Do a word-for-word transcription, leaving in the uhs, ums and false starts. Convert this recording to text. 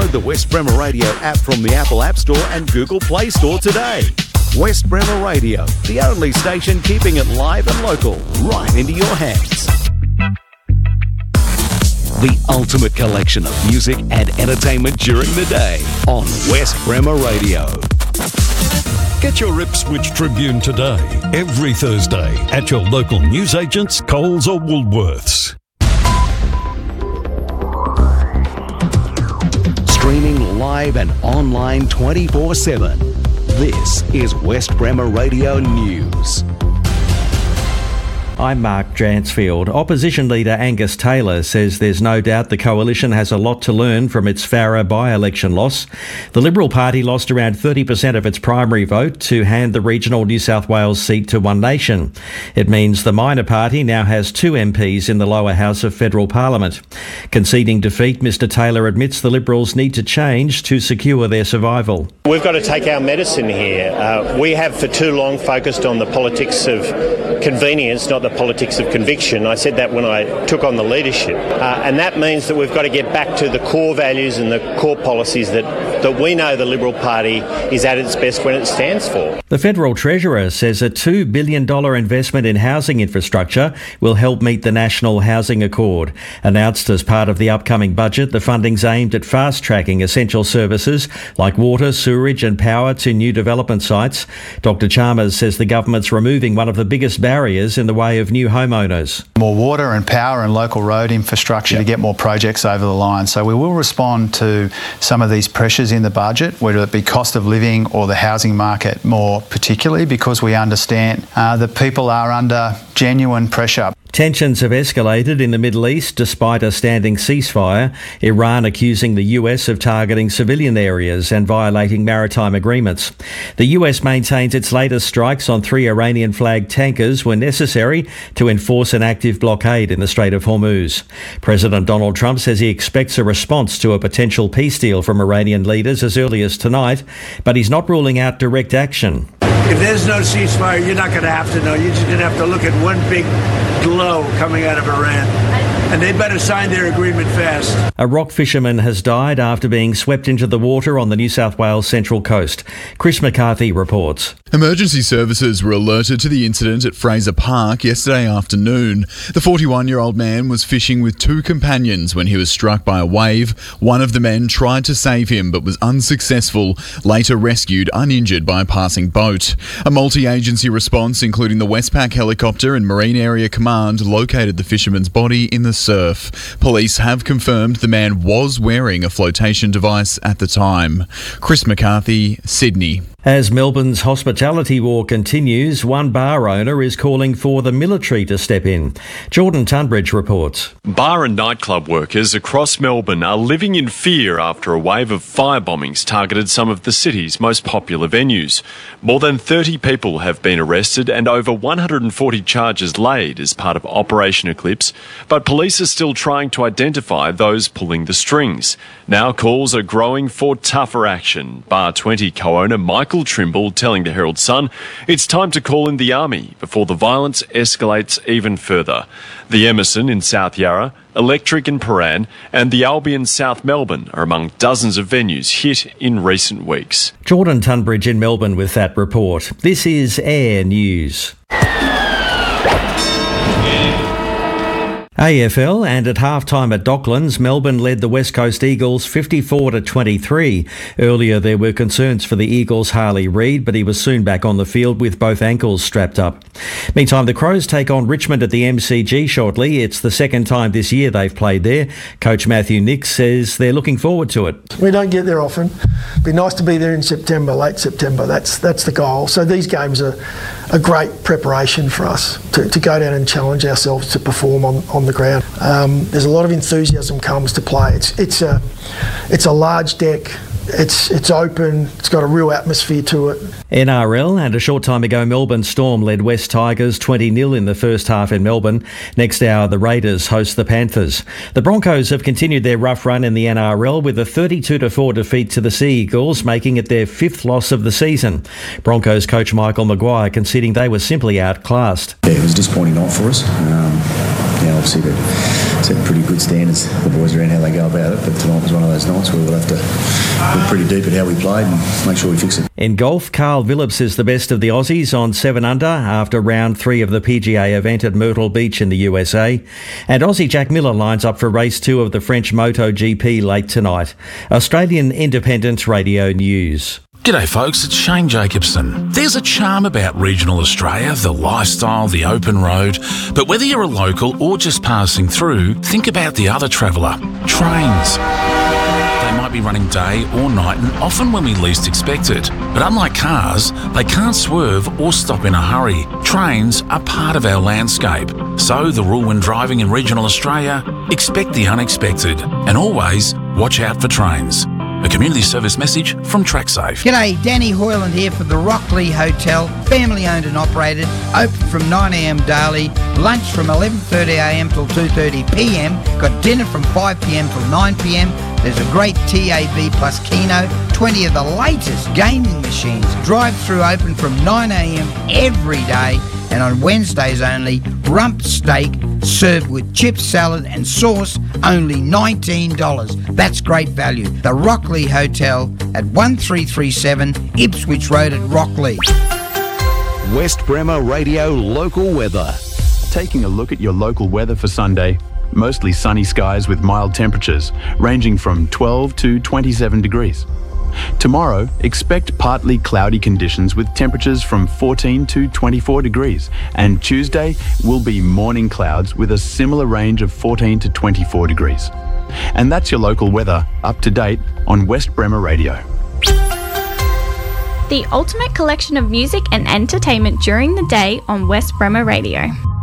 Download the West Bremer Radio app from the Apple App Store and Google Play Store today. West Bremer Radio, the only station keeping it live and local, right into your hands. The ultimate collection of music and entertainment during the day on West Bremer Radio. Get your Ipswich Tribune today, every Thursday, at your local newsagents, Coles or Woolworths. Streaming live and online twenty-four seven. This is West Bremer Radio News. I'm Mark Dransfield. Opposition leader Angus Taylor says there's no doubt the coalition has a lot to learn from its Farrer by-election loss. The Liberal Party lost around thirty percent of its primary vote to hand the regional New South Wales seat to One Nation. It means the minor party now has two M Ps in the lower house of federal parliament. Conceding defeat, Mr Taylor admits the Liberals need to change to secure their survival. We've got to take our medicine here. Uh, we have for too long focused on the politics of convenience, not the politics of conviction. I said that when I took on the leadership. Uh, and that means that we've got to get back to the core values and the core policies that, that we know the Liberal Party is at its best when it stands for. The Federal Treasurer says a two billion dollars investment in housing infrastructure will help meet the National Housing Accord. Announced as part of the upcoming budget, the funding's aimed at fast-tracking essential services like water, sewerage and power to new development sites. Doctor Chalmers says the government's removing one of the biggest barriers in the way of new homeowners. More water and power and local road infrastructure yep. to get more projects over the line. So we will respond to some of these pressures in the budget, whether it be cost of living or the housing market more particularly, because we understand uh, that people are under genuine pressure. Tensions have escalated in the Middle East despite a standing ceasefire, Iran accusing the U S of targeting civilian areas and violating maritime agreements. The U S maintains its latest strikes on three Iranian-flagged tankers were necessary to enforce an active blockade in the Strait of Hormuz. President Donald Trump says he expects a response to a potential peace deal from Iranian leaders as early as tonight, but he's not ruling out direct action. If there's no ceasefire, you're not going to have to know. You're just going to have to look at one big glow coming out of Iran. And they better sign their agreement fast. A rock fisherman has died after being swept into the water on the New South Wales Central Coast. Chris McCarthy reports. Emergency services were alerted to the incident at Fraser Park yesterday afternoon. The forty-one-year-old man was fishing with two companions when he was struck by a wave. One of the men tried to save him but was unsuccessful, later rescued uninjured by a passing boat. A multi-agency response, including the Westpac helicopter and Marine Area Command, located the fisherman's body in the surf. Police have confirmed the man was wearing a flotation device at the time. Chris McCarthy, Sydney. As Melbourne's hospitality war continues, one bar owner is calling for the military to step in. Jordan Tunbridge reports. Bar and nightclub workers across Melbourne are living in fear after a wave of fire bombings targeted some of the city's most popular venues. More than thirty people have been arrested and over one hundred forty charges laid as part of Operation Eclipse, but police are still trying to identify those pulling the strings. Now calls are growing for tougher action. Bar twenty co-owner Michael Trimble telling the Herald Sun it's time to call in the army before the violence escalates even further. The Emerson in South Yarra, Electric in Paran and the Albion South Melbourne are among dozens of venues hit in recent weeks. Jordan Tunbridge in Melbourne with that report. This is Air News. A F L, and at halftime at Docklands, Melbourne led the West Coast Eagles fifty-four to twenty-three. Earlier there were concerns for the Eagles' Harley Reid, but he was soon back on the field with both ankles strapped up. Meantime, the Crows take on Richmond at the M C G shortly. It's the second time this year they've played there. Coach Matthew Nix says they're looking forward to it. We don't get there often. It'd be nice to be there in September, late September. That's that's the goal. So these games are a great preparation for us to, to go down and challenge ourselves to perform on, on the ground. Um, there's a lot of enthusiasm comes to play. It's it's a it's a large deck. It's it's open. It's got a real atmosphere to it. N R L, and a short time ago Melbourne Storm led West Tigers twenty nil in the first half in Melbourne. Next hour the Raiders host the Panthers. The Broncos have continued their rough run in the N R L with a thirty-two to four defeat to the Sea Eagles, making it their fifth loss of the season. Broncos coach Michael Maguire conceding they were simply outclassed. Yeah, it was a disappointing night for us. Um, you know, obviously to set pretty good standards, the boys around how they go about it, but tonight was one of those nights where we'll have to look pretty deep at how we played and make sure we fix it. In golf, Carl Phillips is the best of the Aussies on seven under after round three of the P G A event at Myrtle Beach in the U S A. And Aussie Jack Miller lines up for race two of the French MotoGP late tonight. Australian Independent Radio News. G'day folks, it's Shane Jacobson. There's a charm about regional Australia, the lifestyle, the open road. But whether you're a local or just passing through, think about the other traveller, trains. They might be running day or night and often when we least expect it. But unlike cars, they can't swerve or stop in a hurry. Trains are part of our landscape. So the rule when driving in regional Australia, expect the unexpected and always watch out for trains. A community service message from TrackSafe. G'day, Danny Hoyland here for the Rockley Hotel, family owned and operated, open from nine a m daily, lunch from eleven thirty a m till two thirty p m, got dinner from five p m till nine p m. There's a great T A V plus Keno, twenty of the latest gaming machines, drive-through open from nine a m every day, and on Wednesdays only, rump steak served with chips, salad and sauce, only nineteen dollars. That's great value. The Rockley Hotel at one three three seven Ipswich Road at Rockley. West Bremer Radio local weather. Taking a look at your local weather for Sunday. Mostly sunny skies with mild temperatures, ranging from twelve to twenty-seven degrees. Tomorrow, expect partly cloudy conditions with temperatures from fourteen to twenty-four degrees, and Tuesday will be morning clouds with a similar range of fourteen to twenty-four degrees. And that's your local weather, up to date on West Bremer Radio. The ultimate collection of music and entertainment during the day on West Bremer Radio.